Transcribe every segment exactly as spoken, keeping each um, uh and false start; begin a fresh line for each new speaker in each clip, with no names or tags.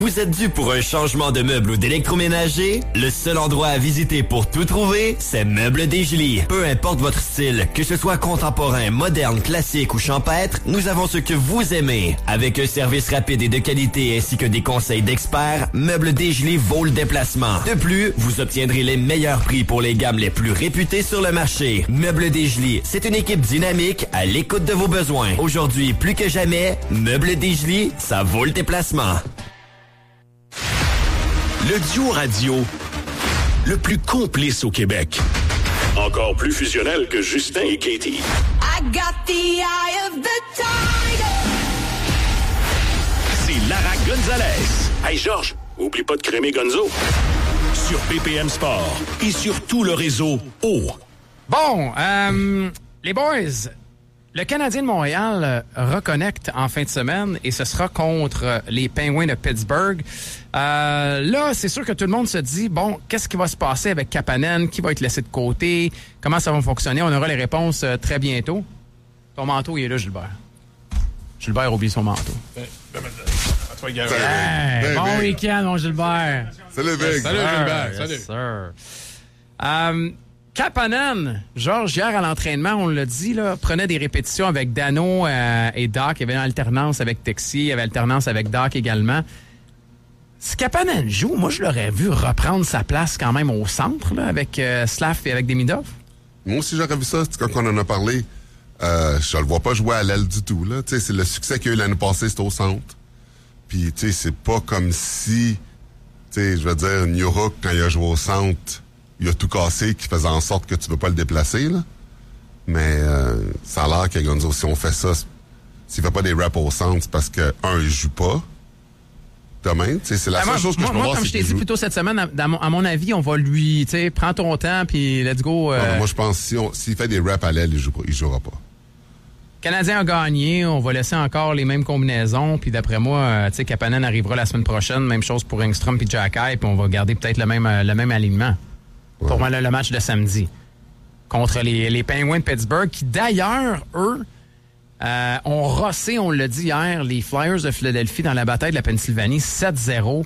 Vous êtes dû pour un changement de meubles ou d'électroménager? Le seul endroit à visiter pour tout trouver, c'est Meubles Desjolies. Peu importe votre style, que ce soit contemporain, moderne, classique ou champêtre, nous avons ce que vous aimez. Avec un service rapide et de qualité ainsi que des conseils d'experts, Meubles Desjolies vaut le déplacement. De plus, vous obtiendrez les meilleurs prix pour les gammes les plus réputées sur le marché. Meubles Desjolies, c'est une équipe dynamique à l'écoute de vos besoins. Aujourd'hui, plus que jamais, Meubles Desjolies, ça vaut le déplacement.
Le duo radio le plus complice au Québec. Encore plus fusionnel que Justin et Katie.
I got the eye of the tiger.
C'est Lara Gonzalez. Hey Georges, oublie pas de crémer Gonzo. Sur B P M Sport et sur tout le réseau O.
Bon, euh, les boys, le Canadien de Montréal euh, reconnecte en fin de semaine et ce sera contre euh, les Penguins de Pittsburgh. Euh, là, c'est sûr que tout le monde se dit, bon, qu'est-ce qui va se passer avec Kapanen? Qui va être laissé de côté? Comment ça va fonctionner? On aura les réponses euh, très bientôt. Ton manteau, il est là, Gilbert. Gilbert oublie son manteau.
Ben, ben, ben, ben,
hey,
ben,
bon
ben.
week-end, mon Gilbert.
Salut, Big.
Salut,
Gilbert.
Yes,
Salut.
sir. Euh, Kapanen, Georges, hier à l'entraînement, on l'a dit, là, prenait des répétitions avec Dano euh, et Doc. Il y avait une alternance avec Texi, il y avait alternance avec Doc également. Si Kapanen joue, moi, je l'aurais vu reprendre sa place quand même au centre, là, avec euh, Slav et avec Demidov.
Moi aussi, j'aurais vu ça. Quand on en a parlé, euh, je le vois pas jouer à l'aile du tout. Là. C'est le succès qu'il y a eu l'année passée, c'était au centre. Puis, tu sais, c'est pas comme si, tu sais, je veux dire, New Hook, quand il a joué au centre, il a tout cassé, qui faisait en sorte que tu veux pas le déplacer, là. Mais euh, ça a l'air que Gonzo, si on fait ça, s'il fait pas des reps au centre, c'est parce que, un, il joue pas. Demain, c'est la
Ah,
seule
moi,
chose que
moi,
je peux
moi,
voir,
comme
c'est
je t'ai
qu'il
dit
joue.
plus tôt cette semaine, à, à mon, à mon avis, on va lui, tu sais, prends ton temps, puis let's go. Euh,
Non, moi, je pense que si on, s'il fait des reps à l'aile, il joue, il jouera pas.
Canadien a gagné, on va laisser encore les mêmes combinaisons, puis d'après moi, euh, tu sais, Kapanen arrivera la semaine prochaine, même chose pour Engstrom puis Jacky, puis on va garder peut-être le même, euh, le même alignement.
Ouais.
Pour moi, le, le match de samedi contre les, les Penguins de Pittsburgh, qui d'ailleurs, eux, euh, ont rossé, on l'a dit hier, les Flyers de Philadelphie dans la bataille de la Pennsylvanie, sept zéro.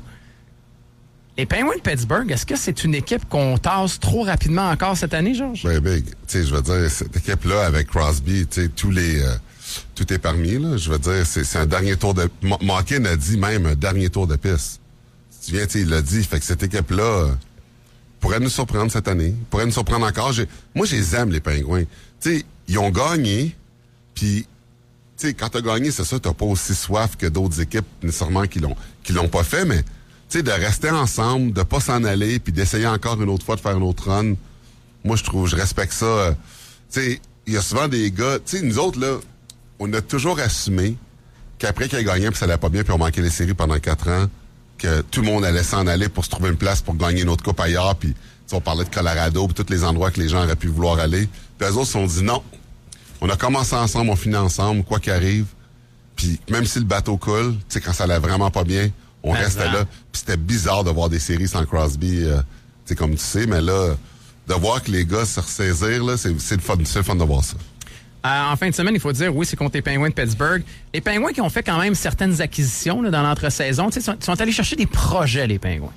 Les Penguins de Pittsburgh, est-ce que c'est une équipe qu'on tasse trop rapidement encore cette année, Georges?
Ben, big. Tu sais, je veux dire, cette équipe-là, avec Crosby, tu sais, tous les, euh, tout est permis, là. Je veux dire, c'est, c'est un dernier tour de, M- Malkin a dit même un dernier tour de piste. Si tu viens, tu sais, il l'a dit. Fait que cette équipe-là, euh, pourrait nous surprendre cette année. Pourrait nous surprendre encore. J'ai, moi, je les aime, les Pingouins. Tu sais, ils ont gagné, puis, tu sais, quand t'as gagné, c'est ça, t'as pas aussi soif que d'autres équipes, nécessairement, qui l'ont, qui l'ont pas fait, mais, tu sais, de rester ensemble, de pas s'en aller, puis d'essayer encore une autre fois de faire une autre run. Moi, je trouve, je respecte ça. Euh, tu sais, il y a souvent des gars, tu sais, nous autres, là, on a toujours assumé qu'après qu'il a gagné, puis ça allait pas bien, puis on manquait les séries pendant quatre ans, que tout le monde allait s'en aller pour se trouver une place pour gagner une autre coupe ailleurs, puis on parlait de Colorado, puis tous les endroits que les gens auraient pu vouloir aller. Puis eux autres se sont dit non. On a commencé ensemble, on finit ensemble, quoi qu'il arrive. Puis même si le bateau coule, tu sais, quand ça allait vraiment pas bien, on
Mais
restait
ça.
là. Puis c'était bizarre de voir des séries sans Crosby, euh, tu sais, comme tu sais, mais là, de voir que les gars se ressaisir, là, c'est, c'est le fun, c'est le fun de voir ça.
Euh, en fin de semaine, il faut dire, oui, c'est contre les Penguins de Pittsburgh. Les Penguins qui ont fait quand même certaines acquisitions là, dans l'entre-saison, tu sais, sont, sont allés chercher des projets, les Penguins.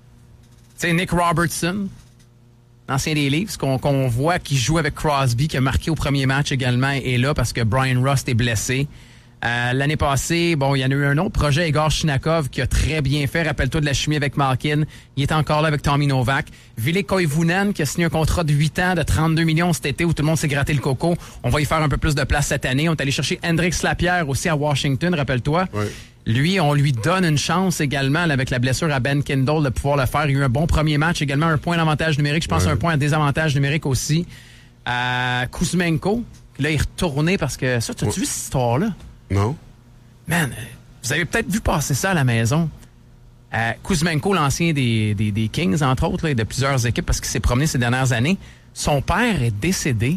Tu sais, Nick Robertson, l'ancien des Leafs, qu'on, qu'on voit qui joue avec Crosby, qui a marqué au premier match également, est là parce que Brian Rust est blessé. Euh, l'année passée, bon, il y en a eu un autre projet, Igor Shinakov, qui a très bien fait. Rappelle-toi de la chimie avec Malkin. Il est encore là avec Tommy Novak. Ville Koivunen, qui a signé un contrat de huit ans de trente-deux millions cet été, où tout le monde s'est gratté le coco. On va y faire un peu plus de place cette année. On est allé chercher Hendrix Lapierre aussi à Washington, rappelle-toi.
Oui.
Lui, on lui donne une chance également, là, avec la blessure à Ben Kindle, de pouvoir le faire. Il y a eu un bon premier match, également un point d'avantage numérique. Je pense
Ouais.
un point à désavantage numérique aussi. Euh, Kuzmenko, là, il est retourné parce que... Ça, t'as-tu
Ouais.
vu cette histoire-là?
Non?
Man, euh, vous avez peut-être vu passer ça à la maison. Euh, Kuzmenko, l'ancien des, des, des Kings, entre autres, là, et de plusieurs équipes, parce qu'il s'est promené ces dernières années, son père est décédé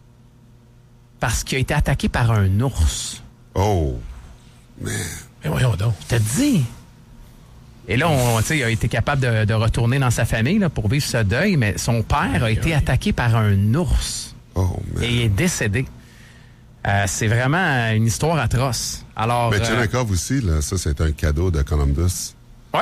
parce qu'il a été attaqué par un ours.
Oh. Man.
Mais voyons donc. Je te dis. Et là, on, tu sais, il a été capable de, de retourner dans sa famille là, pour vivre ce deuil, mais son père a été attaqué par un ours.
Oh, man.
Et il est décédé. Euh, c'est vraiment une histoire atroce. Alors,
Mais
euh,
Chenikov aussi, là, ça, c'est un cadeau de Columbus.